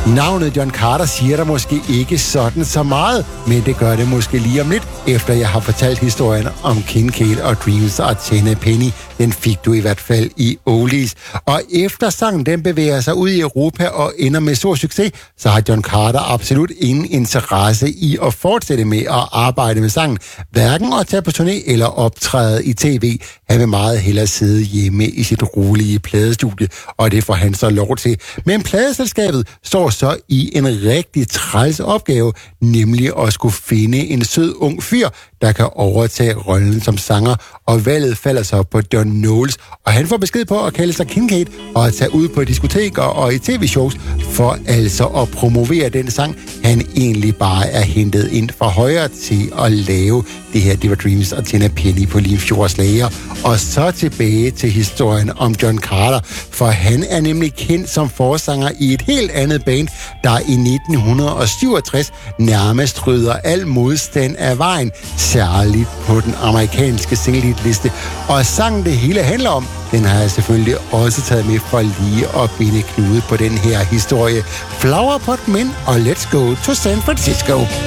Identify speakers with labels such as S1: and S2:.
S1: Navnet John Carter siger der måske ikke sådan så meget, men det gør det måske lige om lidt, efter jeg har fortalt historien om Kincaid og Dreams og Tenpenny. Den fik du i hvert fald i oldies. Og efter sangen den bevæger sig ud i Europa og ender med stor succes, så har John Carter absolut ingen interesse i at fortsætte med at arbejde med sangen. Hverken at tage på turné eller optræde i tv. Han vil meget hellere sidde hjemme i sit rolige pladestudie, og det får han så lov til. Men pladeselskabet står så i en rigtig træls opgave, nemlig at skulle finde en sød ung fyr, der kan overtage rollen som sanger, og valget falder så på John Knowles, og han får besked på at kalde sig Kincaid og at tage ud på diskoteker og i tv-shows for altså at promovere den sang, han egentlig bare er hentet ind fra højre til at lave. Det her, det var Dreams og Tenpenny på Limfjords Lager. Og så tilbage til historien om John Carter, for han er nemlig kendt som forsanger i et helt andet band, der i 1967 nærmest rydder al modstand af vejen, særligt på den amerikanske singlehitliste. Og sangen det hele handler om, den har jeg selvfølgelig også taget med for lige at binde knude på den her historie. Flower Pot Men og Let's Go to San Francisco.